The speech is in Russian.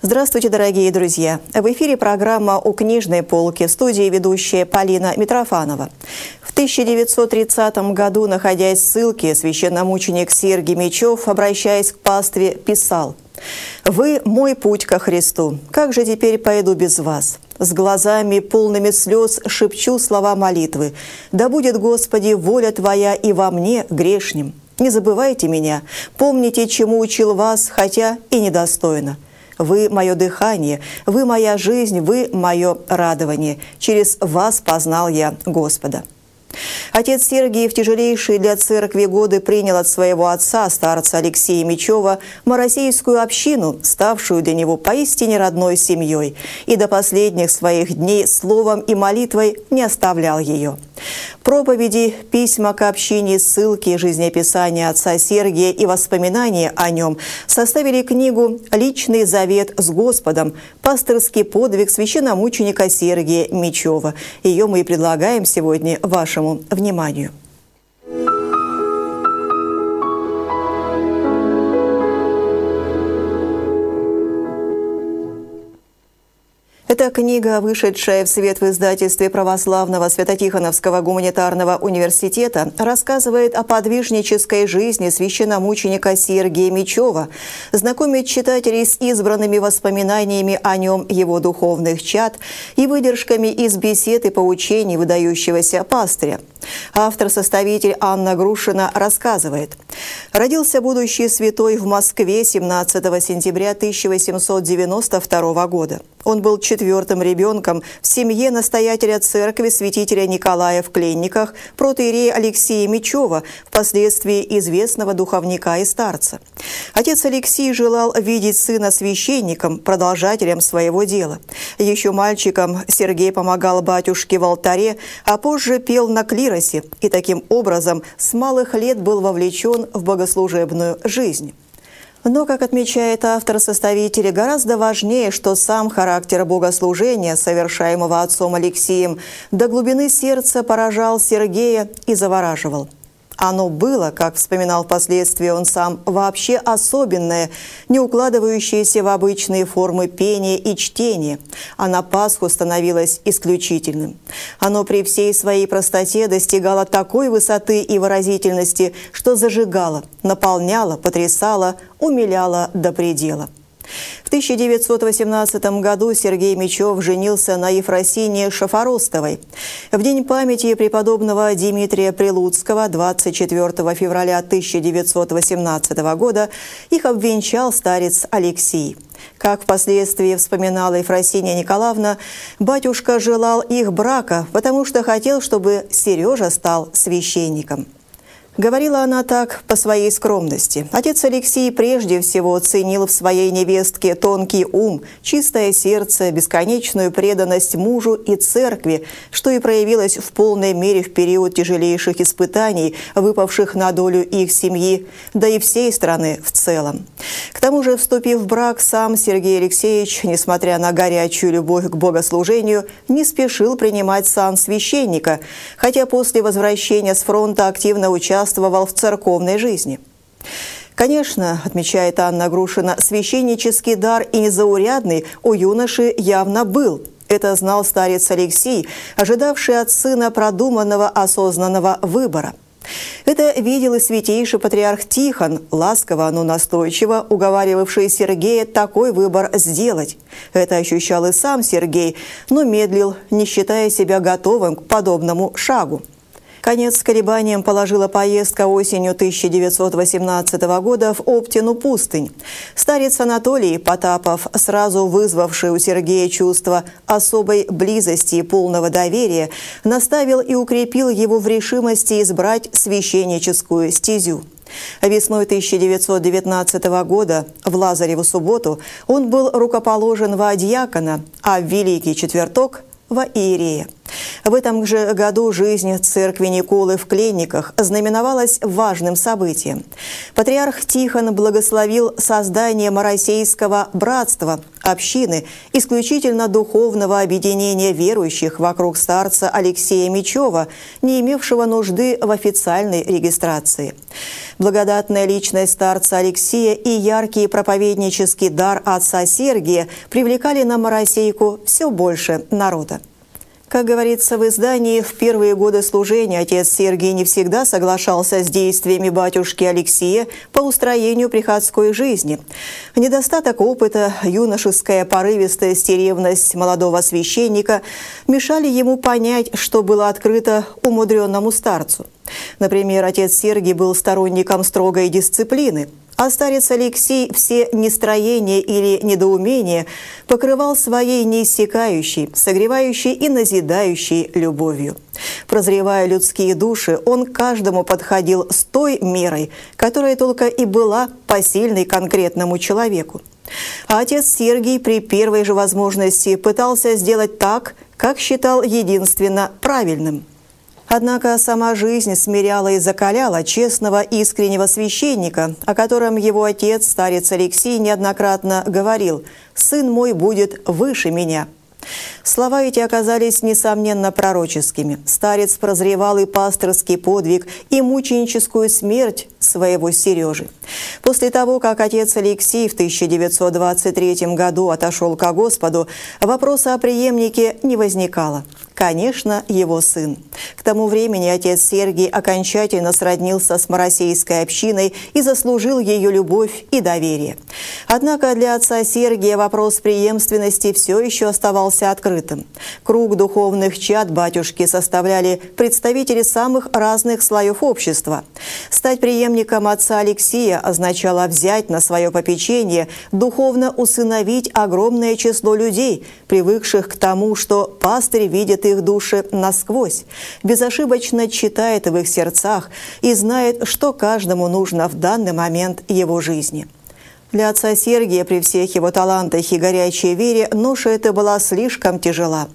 Здравствуйте, дорогие друзья! В эфире программа «У книжной полки», в студии ведущая Полина Митрофанова. В 1930 году, находясь в ссылке, священномученик Сергий Мечев, обращаясь к пастве, писал: «Вы – мой путь ко Христу. Как же теперь пойду без вас? С глазами, полными слез, шепчу слова молитвы. Да будет, Господи, воля Твоя и во мне, грешнем. Не забывайте меня, помните, чему учил вас, хотя и недостойно. Вы – мое дыхание, вы – моя жизнь, вы – мое радование. Через вас познал я Господа». Отец Сергий в тяжелейшие для церкви годы принял от своего отца, старца Алексея Мечева, мароссийскую общину, ставшую для него поистине родной семьей, и до последних своих дней словом и молитвой не оставлял ее. Проповеди, письма к общине, ссылки, жизнеописания отца Сергия и воспоминания о нем составили книгу «Личный завет с Господом. Пастырский подвиг священномученика Сергия Мечева». Ее мы и предлагаем сегодня вашему вниманию. Эта книга, вышедшая в свет в издательстве Православного Свято-Тихоновского гуманитарного университета, рассказывает о подвижнической жизни священномученика Сергия Мечева, знакомит читателей с избранными воспоминаниями о нем его духовных чад и выдержками из бесед и поучений выдающегося пастыря. Автор-составитель Анна Грушина рассказывает: «Родился будущий святой в Москве 17 сентября 1892 года. Он был четвертым ребенком в семье настоятеля церкви святителя Николая в Кленниках, протоиерея Алексея Мечева, впоследствии известного духовника и старца. Отец Алексей желал видеть сына священником, продолжателем своего дела. Еще мальчиком Сергей помогал батюшке в алтаре, а позже пел на клиросе и таким образом с малых лет был вовлечен в богослужебную жизнь». Но, как отмечает автор-составитель, гораздо важнее, что сам характер богослужения, совершаемого отцом Алексеем, до глубины сердца поражал Сергея и завораживал. Оно было, как вспоминал впоследствии он сам, вообще особенное, не укладывающееся в обычные формы пения и чтения, а на Пасху становилось исключительным. Оно при всей своей простоте достигало такой высоты и выразительности, что зажигало, наполняло, потрясало, умиляло до предела. В 1918 году Сергей Мечев женился на Ефросине Шафоростовой. В день памяти преподобного Дмитрия Прилуцкого 24 февраля 1918 года их обвенчал старец Алексей. Как впоследствии вспоминала Ефросиния Николаевна, батюшка желал их брака, потому что хотел, чтобы Сережа стал священником. Говорила она так по своей скромности. Отец Алексей прежде всего ценил в своей невестке тонкий ум, чистое сердце, бесконечную преданность мужу и церкви, что и проявилось в полной мере в период тяжелейших испытаний, выпавших на долю их семьи, да и всей страны в целом. К тому же, вступив в брак, сам Сергей Алексеевич, несмотря на горячую любовь к богослужению, не спешил принимать сан священника, хотя после возвращения с фронта активно участвовал в церковной жизни. Конечно, отмечает Анна Грушина, священнический дар и незаурядный у юноши явно был. Это знал старец Алексей, ожидавший от сына продуманного, осознанного выбора. Это видел и святейший патриарх Тихон, ласково, но настойчиво уговаривавший Сергея такой выбор сделать. Это ощущал и сам Сергей, но медлил, не считая себя готовым к подобному шагу. Конец колебаниям положила поездка осенью 1918 года в Оптину пустынь. Старец Анатолий Потапов, сразу вызвавший у Сергея чувство особой близости и полного доверия, наставил и укрепил его в решимости избрать священническую стезю. Весной 1919 года, в Лазареву субботу, он был рукоположен во диакона, а в Великий четверток – во иерея. В этом же году жизнь церкви Николы в Кленниках знаменовалась важным событием. Патриарх Тихон благословил создание Мароссийского братства, общины, исключительно духовного объединения верующих вокруг старца Алексея Мечева, не имевшего нужды в официальной регистрации. Благодатная личность старца Алексея и яркий проповеднический дар отца Сергия привлекали на Моросейку все больше народа. Как говорится в издании, в первые годы служения отец Сергий не всегда соглашался с действиями батюшки Алексея по устроению приходской жизни. Недостаток опыта, юношеская порывистость и ревность молодого священника мешали ему понять, что было открыто умудренному старцу. Например, отец Сергий был сторонником строгой дисциплины, а старец Алексей все нестроения или недоумения покрывал своей неиссякающей, согревающей и назидающей любовью. Прозревая людские души, он к каждому подходил с той мерой, которая только и была посильной конкретному человеку. А отец Сергий при первой же возможности пытался сделать так, как считал единственно правильным. Однако сама жизнь смиряла и закаляла честного, искреннего священника, о котором его отец, старец Алексей, неоднократно говорил: «Сын мой будет выше меня». Слова эти оказались, несомненно, пророческими. Старец прозревал и пасторский подвиг, и мученическую смерть своего Сережи. После того, как отец Алексей в 1923 году отошел ко Господу, вопроса о преемнике не возникало. Конечно, его сын. К тому времени отец Сергий окончательно сроднился с Моросейской общиной и заслужил ее любовь и доверие. Однако для отца Сергия вопрос преемственности все еще оставался открытым. Круг духовных чад батюшки составляли представители самых разных слоев общества. Стать преемником отца Алексея означало взять на свое попечение, духовно усыновить огромное число людей, привыкших к тому, что пастырь видит их души насквозь, безошибочно читает в их сердцах и знает, что каждому нужно в данный момент его жизни. Для отца Сергия при всех его талантах и горячей вере ноша эта была слишком тяжела.